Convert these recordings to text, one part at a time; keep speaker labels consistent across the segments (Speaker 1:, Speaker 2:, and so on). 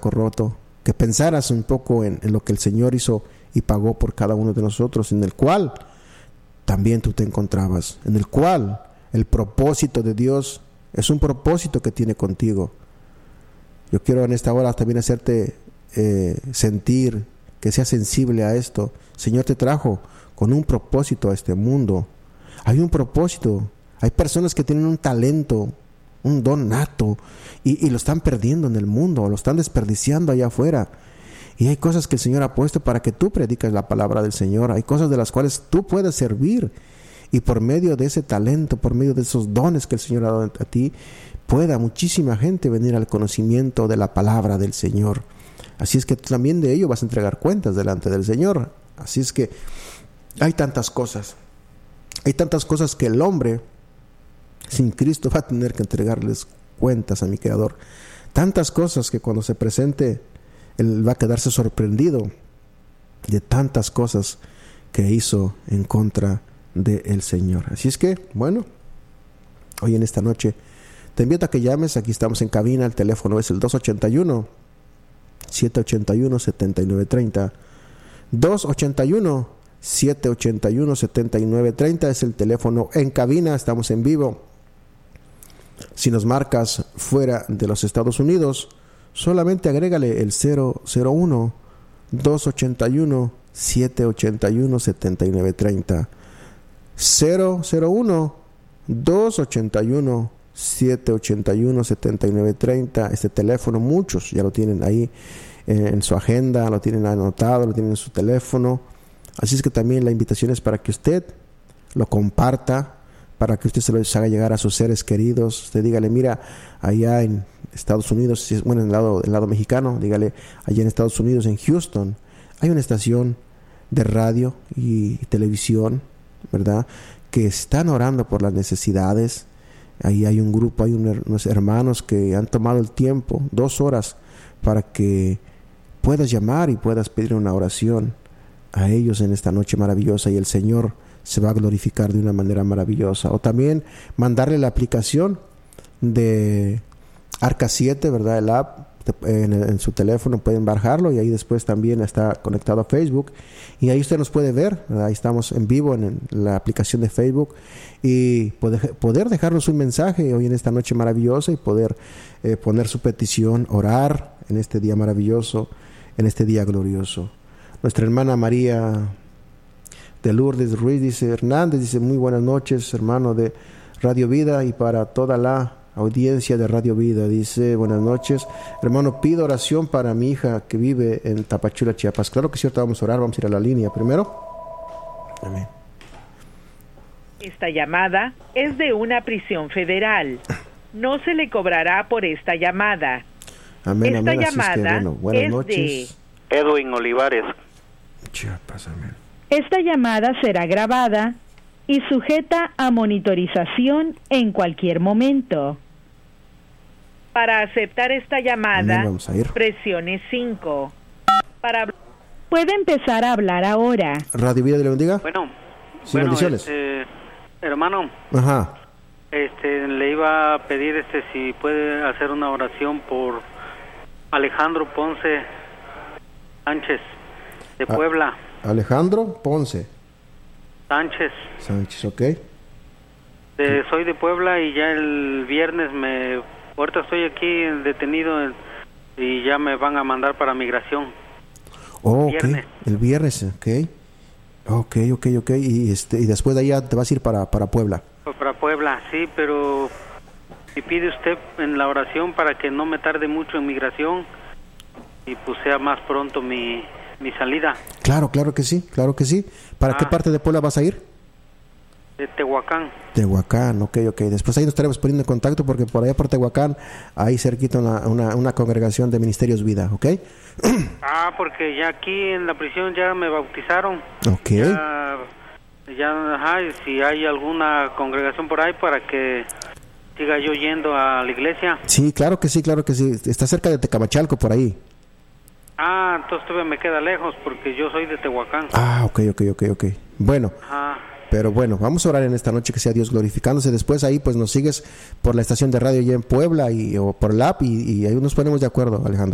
Speaker 1: saco roto, que pensaras un poco en lo que el Señor hizo y pagó por cada uno de nosotros, en el cual también tú te encontrabas, en el cual el propósito de Dios es un propósito que tiene contigo. Yo quiero en esta hora también hacerte sentir, que seas sensible a esto. El Señor te trajo con un propósito a este mundo. Hay un propósito. Hay personas que tienen un talento, un don nato, y lo están perdiendo en el mundo, lo están desperdiciando allá afuera. Y hay cosas que el Señor ha puesto para que tú predicas la palabra del Señor. Hay cosas de las cuales tú puedes servir. Y por medio de ese talento, por medio de esos dones que el Señor ha dado a ti, pueda muchísima gente venir al conocimiento de la palabra del Señor. Así es que tú también de ello vas a entregar cuentas delante del Señor. Así es que hay tantas cosas. Hay tantas cosas que el hombre sin Cristo va a tener que entregarles cuentas a mi Creador. Tantas cosas que cuando se presente, él va a quedarse sorprendido de tantas cosas que hizo en contra del Señor. Así es que, bueno, hoy en esta noche te invito a que llames. Aquí estamos en cabina. El teléfono es el 281-781-7930. 281-781-7930 es el teléfono en cabina. Estamos en vivo. Si nos marcas fuera de los Estados Unidos, solamente agrégale el 001-281-781-7930. 001-281-781-7930. Este teléfono muchos ya lo tienen ahí en su agenda, lo tienen anotado, lo tienen en su teléfono. Así es que también la invitación es para que usted lo comparta, para que usted se lo haga llegar a sus seres queridos. Usted dígale, mira, allá en Estados Unidos, bueno, en el lado mexicano, dígale, allá en Estados Unidos, en Houston, hay una estación de radio y televisión, ¿verdad?, que están orando por las necesidades. Ahí hay un grupo, hay unos hermanos que han tomado el tiempo, 2 horas, para que puedas llamar y puedas pedir una oración a ellos en esta noche maravillosa, y el Señor se va a glorificar de una manera maravillosa. O también mandarle la aplicación de Arca 7, ¿verdad?, el app en su teléfono, pueden bajarlo, y ahí después también está conectado a Facebook, y ahí usted nos puede ver, ¿verdad? Ahí estamos en vivo en la aplicación de Facebook, y poder dejarnos un mensaje hoy en esta noche maravillosa, y poder poner su petición, orar en este día maravilloso, en este día glorioso. Nuestra hermana María de Lourdes Ruiz dice, Hernández dice, muy buenas noches, hermano de Radio Vida, y para toda la audiencia de Radio Vida, dice, buenas noches, hermano, pido oración para mi hija que vive en Tapachula, Chiapas. Claro que sí, ahorita vamos a orar, vamos a ir a la línea primero. Amén.
Speaker 2: Esta llamada es de una prisión federal. No se le cobrará por esta llamada.
Speaker 1: Amén,
Speaker 2: esta
Speaker 1: amén.
Speaker 2: llamada
Speaker 1: Así es que, bueno, buenas
Speaker 2: es
Speaker 1: noches.
Speaker 2: de
Speaker 3: Edwin Olivares.
Speaker 1: Chiapas, amén.
Speaker 2: Esta llamada será grabada y sujeta a monitorización en cualquier momento. Para aceptar esta llamada,
Speaker 1: vamos a ir.
Speaker 2: presione 5. Puede empezar a hablar ahora.
Speaker 1: Radio Vida, le bendiga.
Speaker 3: Bueno,
Speaker 1: Sí, bendiciones.
Speaker 3: Hermano,
Speaker 1: Ajá.
Speaker 3: le iba a pedir si puede hacer una oración por Alejandro Ponce Sánchez de Puebla.
Speaker 1: Alejandro Ponce
Speaker 3: Sánchez,
Speaker 1: ok.
Speaker 3: soy de Puebla, y ya el viernes ahorita estoy aquí detenido y ya me van a mandar para migración.
Speaker 1: Oh,
Speaker 3: viernes.
Speaker 1: ok. El viernes, ok. Y después de ahí ya te vas a ir para Puebla.
Speaker 3: Para Puebla, sí, pero si pide usted en la oración para que no me tarde mucho en migración y pues sea más pronto mi salida.
Speaker 1: Claro que sí. ¿Para qué parte de Puebla vas a ir?
Speaker 3: De Tehuacán.
Speaker 1: Tehuacán, ok. Después ahí nos estaremos poniendo en contacto, porque por allá por Tehuacán, ahí cerquita una congregación de Ministerios Vida, ¿ok?
Speaker 3: Porque ya aquí en la prisión ya me bautizaron.
Speaker 1: Ok.
Speaker 3: Y si hay alguna congregación por ahí para que siga yo yendo a la iglesia.
Speaker 1: Sí, claro que sí. Está cerca de Tecamachalco, por ahí.
Speaker 3: Entonces todavía me queda lejos porque yo soy de Tehuacán.
Speaker 1: Ok. Bueno. Pero bueno, vamos a orar en esta noche, que sea Dios glorificándose. Después ahí pues nos sigues por la estación de radio ya en Puebla o por el app, y ahí nos ponemos de acuerdo, Alejandro.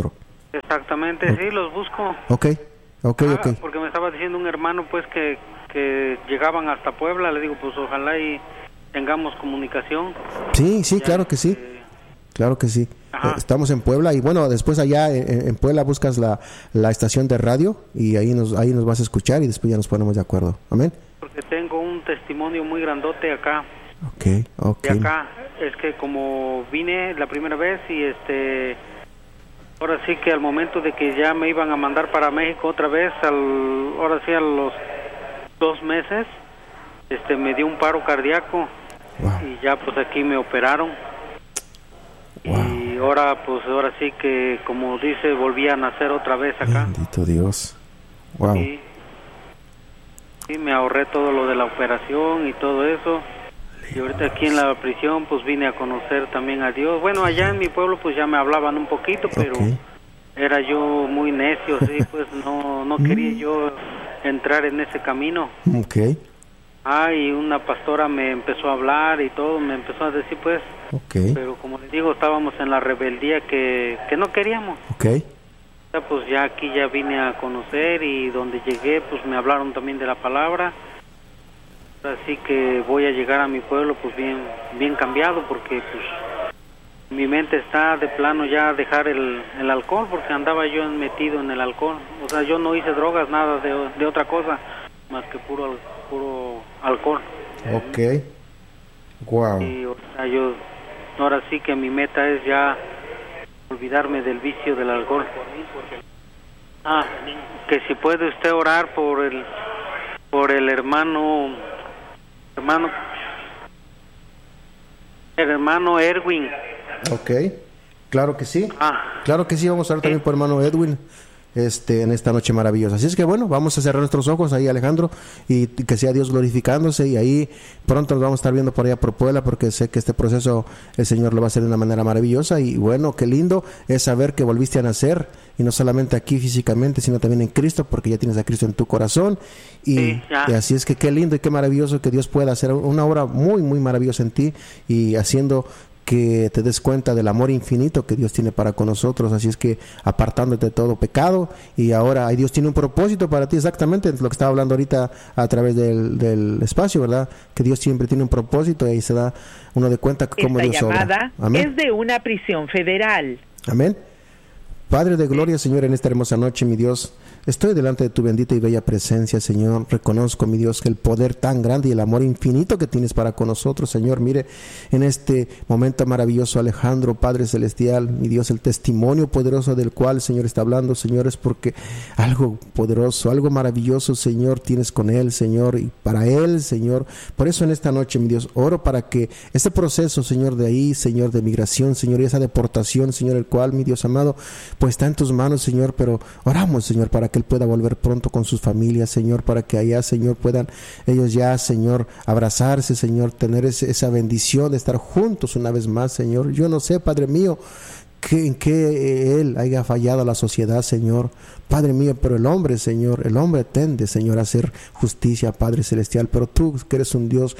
Speaker 3: Exactamente, sí, los busco.
Speaker 1: Ok.
Speaker 3: Porque me estaba diciendo un hermano, pues, que llegaban hasta Puebla. Le digo, pues, ojalá y tengamos comunicación.
Speaker 1: Sí, ya, claro que sí. Claro que sí. Estamos en Puebla y bueno, después allá en Puebla buscas la estación de radio y ahí nos vas a escuchar y después ya nos ponemos de acuerdo. Amén.
Speaker 3: Porque tengo un testimonio muy grandote acá.
Speaker 1: Ok.
Speaker 3: Y acá es que como vine la primera vez y ahora sí que al momento de que ya me iban a mandar para México otra vez, ahora sí a los 2 meses, me dio un paro cardíaco. Wow. Y ya pues aquí me operaron. Wow. Y ahora sí que, como dice, volví a nacer otra vez acá.
Speaker 1: Bendito Dios. Wow.
Speaker 3: Sí, me ahorré todo lo de la operación y todo eso. Y ahorita aquí en la prisión pues vine a conocer también a Dios. Bueno, allá en mi pueblo pues ya me hablaban un poquito, pero era yo muy necio, sí, pues no quería yo entrar en ese camino.
Speaker 1: Okay.
Speaker 3: Y una pastora me empezó a hablar y todo, me empezó a decir pues, pero como les digo, estábamos en la rebeldía que no queríamos.
Speaker 1: Okay.
Speaker 3: Pues ya aquí ya vine a conocer y donde llegué pues me hablaron también de la palabra. Así que voy a llegar a mi pueblo pues bien cambiado, porque pues mi mente está de plano ya a dejar el alcohol, porque andaba yo metido en el alcohol. O sea, yo no hice drogas, nada de otra cosa más que puro alcohol.
Speaker 1: Okay. Wow.
Speaker 3: Y o sea, yo ahora sí que mi meta es ya olvidarme del vicio del alcohol. Que si puede usted orar por el hermano Erwin.
Speaker 1: Okay. Claro que sí. Claro que sí, vamos a orar también por hermano Edwin. En esta noche maravillosa. Así es que bueno, vamos a cerrar nuestros ojos ahí, Alejandro, y que sea Dios glorificándose, y ahí pronto nos vamos a estar viendo por allá por Puebla, porque sé que este proceso el Señor lo va a hacer de una manera maravillosa. Y bueno, qué lindo es saber que volviste a nacer, y no solamente aquí físicamente, sino también en Cristo, porque ya tienes a Cristo en tu corazón, y así es que qué lindo y qué maravilloso que Dios pueda hacer una obra muy, muy maravillosa en ti, y haciendo que te des cuenta del amor infinito que Dios tiene para con nosotros. Así es que apartándote de todo pecado, y ahora Dios tiene un propósito para ti, exactamente lo que estaba hablando ahorita a través del espacio, ¿verdad? Que Dios siempre tiene un propósito, y ahí se da uno de cuenta cómo Dios obra.
Speaker 2: Esta llamada es de una prisión federal.
Speaker 1: Amén. Padre de gloria, Señor, en esta hermosa noche, mi Dios, estoy delante de tu bendita y bella presencia, Señor. Reconozco, mi Dios, que el poder tan grande y el amor infinito que tienes para con nosotros, Señor. Mire, en este momento maravilloso, Alejandro, Padre Celestial, mi Dios, el testimonio poderoso del cual, Señor, está hablando, Señor, es porque algo poderoso, algo maravilloso, Señor, tienes con él, Señor, y para él, Señor. Por eso en esta noche, mi Dios, oro para que este proceso, Señor, de ahí, Señor, de migración, Señor, y esa deportación, Señor, el cual, mi Dios amado, pues está en tus manos, Señor, pero oramos, Señor, para que él pueda volver pronto con sus familias, Señor, para que allá, Señor, puedan ellos ya, Señor, abrazarse, Señor, tener esa bendición de estar juntos una vez más, Señor. Yo no sé, Padre mío, en qué él haya fallado a la sociedad, Señor, Padre mío, pero el hombre, Señor, el hombre tende, Señor, a hacer justicia, Padre Celestial, pero tú que eres un Dios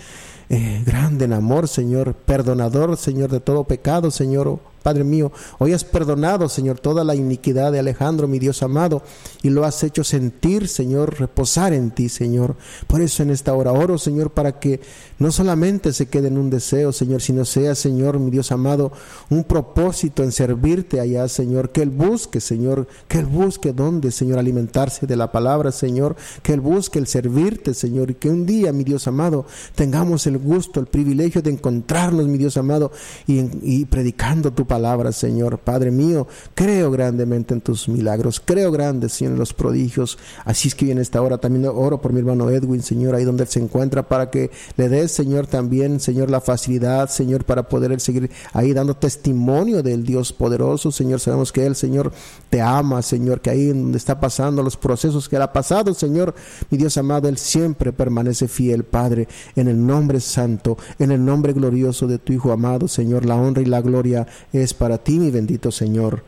Speaker 1: grande en amor, Señor, perdonador, Señor, de todo pecado, Señor, Padre mío, hoy has perdonado, Señor, toda la iniquidad de Alejandro, mi Dios amado, y lo has hecho sentir, Señor, reposar en ti, Señor. Por eso en esta hora oro, Señor, para que no solamente se quede en un deseo, Señor, sino sea, Señor, mi Dios amado, un propósito en servirte allá, Señor, que él busque, Señor, que él busque dónde, Señor, alimentarse de la palabra, Señor, que él busque el servirte, Señor, y que un día, mi Dios amado, tengamos el gusto, el privilegio de encontrarnos, mi Dios amado, y predicando tu palabra, Señor. Padre mío, creo grandemente en tus milagros, creo grandes, Señor, en los prodigios. Así es que en esta hora también oro por mi hermano Edwin, Señor, ahí donde él se encuentra, para que le des, Señor, también, Señor, la facilidad, Señor, para poder seguir ahí dando testimonio del Dios poderoso, Señor. Sabemos que él, Señor, te ama, Señor, que ahí donde está pasando los procesos que él ha pasado, Señor, mi Dios amado, él siempre permanece fiel, Padre, en el nombre santo, en el nombre glorioso de tu Hijo amado, Señor. La honra y la gloria es para ti, mi bendito Señor.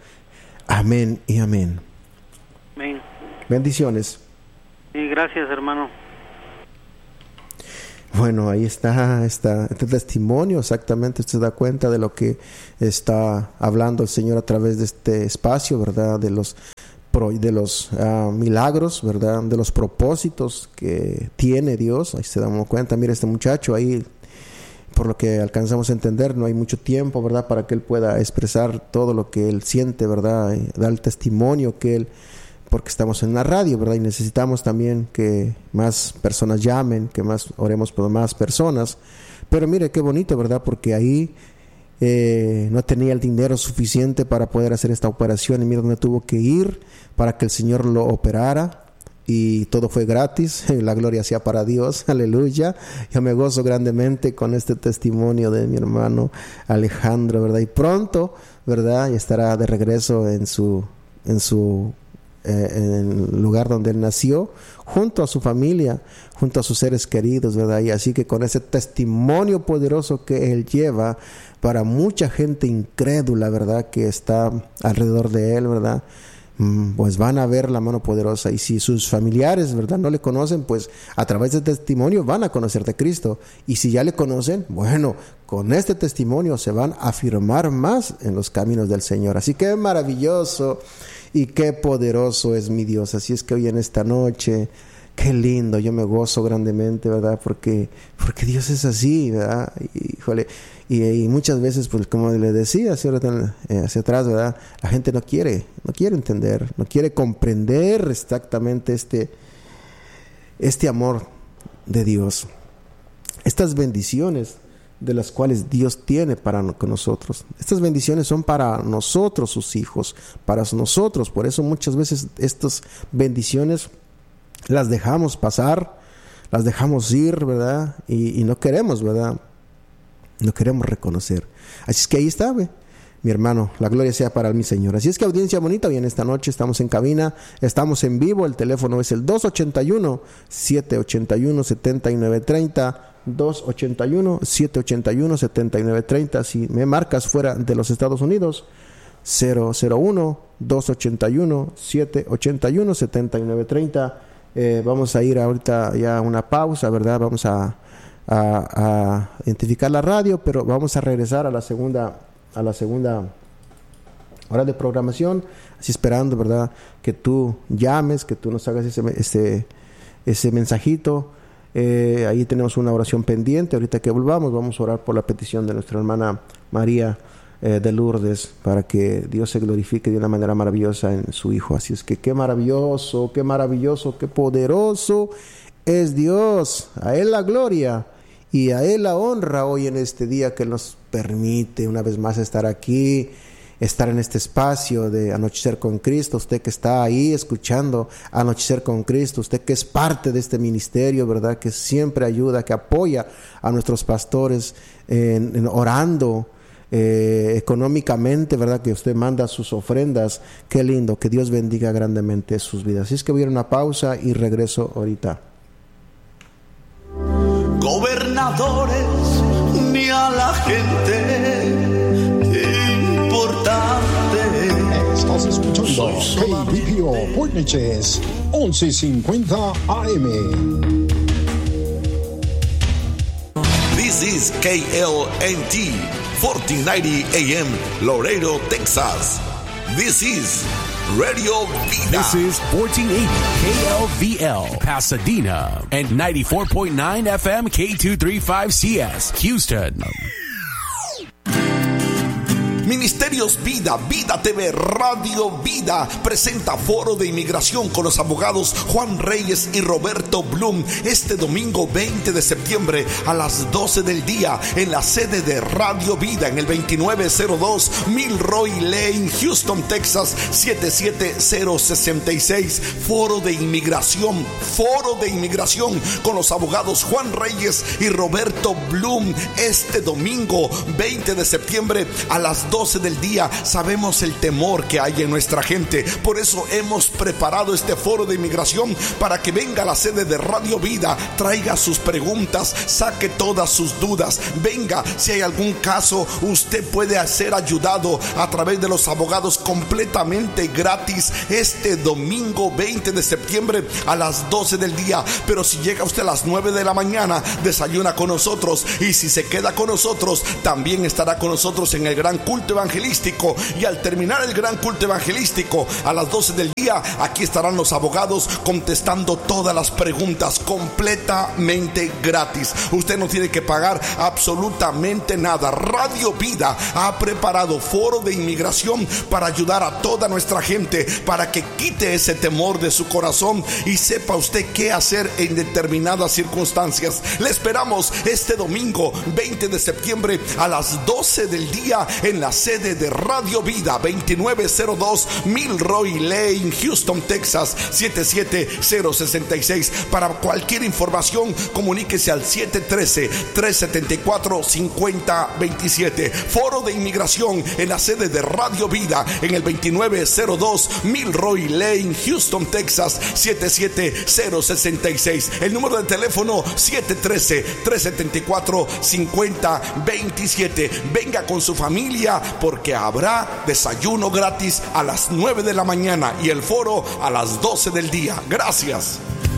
Speaker 1: Amén y amén.
Speaker 3: Amén.
Speaker 1: Bendiciones.
Speaker 3: Sí, gracias, hermano.
Speaker 1: Bueno, ahí está este testimonio. Exactamente, usted se da cuenta de lo que está hablando el Señor a través de este espacio, ¿verdad? De los milagros, ¿verdad? De los propósitos que tiene Dios. Ahí se da cuenta. Mira, este muchacho ahí, por lo que alcanzamos a entender, no hay mucho tiempo, ¿verdad? Para que él pueda expresar todo lo que él siente, ¿verdad? Y dar el testimonio que él... porque estamos en la radio, ¿verdad? Y necesitamos también que más personas llamen, que más oremos por más personas. Pero mire qué bonito, ¿verdad? Porque ahí no tenía el dinero suficiente para poder hacer esta operación, y mira dónde tuvo que ir para que el Señor lo operara, y todo fue gratis. La gloria sea para Dios, aleluya. Yo me gozo grandemente con este testimonio de mi hermano Alejandro, ¿verdad? Y pronto, ¿verdad? Y estará de regreso en el lugar donde él nació, junto a su familia, junto a sus seres queridos, ¿verdad? Y así que con ese testimonio poderoso que él lleva para mucha gente incrédula, ¿verdad? Que está alrededor de él, ¿verdad? Pues van a ver la mano poderosa. Y si sus familiares, ¿verdad?, no le conocen, pues a través de este testimonio van a conocer de Cristo. Y si ya le conocen, bueno, con este testimonio se van a afirmar más en los caminos del Señor. Así que maravilloso y qué poderoso es mi Dios. Así es que hoy en esta noche, qué lindo, yo me gozo grandemente, ¿verdad? Porque Dios es así, ¿verdad? Híjole, y muchas veces, pues como le decía hacia atrás, ¿verdad? La gente no quiere entender, no quiere comprender exactamente este amor de Dios, estas bendiciones de las cuales Dios tiene para con nosotros. Estas bendiciones son para nosotros, sus hijos, para nosotros. Por eso muchas veces estas bendiciones las dejamos pasar, las dejamos ir, ¿verdad? Y no queremos, ¿verdad? No queremos reconocer. Así es que ahí está, ¿ve? Mi hermano, la gloria sea para mi Señor. Así es que, audiencia bonita, hoy en esta noche estamos en cabina, estamos en vivo. El teléfono es el 281-781-7930, 281-781-7930. Si me marcas fuera de los Estados Unidos, 001-281-781-7930. Vamos a ir ahorita ya a una pausa, ¿verdad? Vamos a identificar la radio, pero vamos a regresar a la segunda hora de programación, así esperando, ¿verdad?, que tú llames, que tú nos hagas ese mensajito. Ahí tenemos una oración pendiente. Ahorita que volvamos vamos a orar por la petición de nuestra hermana María de Lourdes, para que Dios se glorifique de una manera maravillosa en su Hijo. Así es que qué maravilloso, qué poderoso es Dios. A Él la gloria y a Él la honra hoy en este día que nos permite una vez más estar aquí, estar en este espacio de Anochecer con Cristo. Usted que está ahí escuchando Anochecer con Cristo, usted que es parte de este ministerio, ¿verdad?, que siempre ayuda, que apoya a nuestros pastores en orando económicamente, ¿verdad?, que usted manda sus ofrendas. Qué lindo, que Dios bendiga grandemente sus vidas. Así es que voy a ir a una pausa y regreso ahorita.
Speaker 4: Gobernadores, ni a la gente importante.
Speaker 5: Estás escuchando KBPO Portneches 1150 AM.
Speaker 4: This is KLNT 1490 AM, Laredo, Texas. This is Radio Vida.
Speaker 6: This is 1480 KLVL, Pasadena, and 94.9 FM K235CS, Houston.
Speaker 4: Ministerios Vida, Vida TV, Radio Vida presenta Foro de Inmigración con los abogados Juan Reyes y Roberto Bloom este domingo 20 de septiembre a las 12 del día en la sede de Radio Vida en el 2902 Milroy Lane, Houston, Texas 77066. Foro de Inmigración con los abogados Juan Reyes y Roberto Bloom este domingo 20 de septiembre a las 12 del día. Sabemos el temor que hay en nuestra gente. Por eso hemos preparado este foro de inmigración para que venga a la sede de Radio Vida, traiga sus preguntas, saque todas sus dudas. Venga, si hay algún caso, usted puede ser ayudado a través de los abogados completamente gratis este domingo 20 de septiembre a las 12 del día. Pero si llega usted a las 9 de la mañana, desayuna con nosotros, y si se queda con nosotros, también estará con nosotros en el gran culto evangelístico. Y al terminar el gran culto evangelístico a las 12 del día, aquí estarán los abogados contestando todas las preguntas completamente gratis. Usted no tiene que pagar absolutamente nada. Radio Vida ha preparado foro de inmigración para ayudar a toda nuestra gente, para que quite ese temor de su corazón y sepa usted qué hacer en determinadas circunstancias. Le esperamos este domingo 20 de septiembre a las 12 del día en la sede de Radio Vida, 2902 Milroy Lane, Houston, Texas, 77066. Para cualquier información, comuníquese al 713-374-5027. Foro de inmigración en la sede de Radio Vida en el 2902 Milroy Lane, Houston, Texas, 77066. El número de teléfono 713-374-5027. Venga con su familia porque habrá desayuno gratis a las 9 de la mañana y el foro a las 12 del día. Gracias.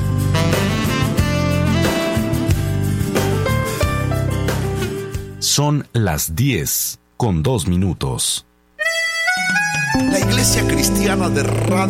Speaker 6: Son las 10:02.
Speaker 4: La Iglesia Cristiana de Radio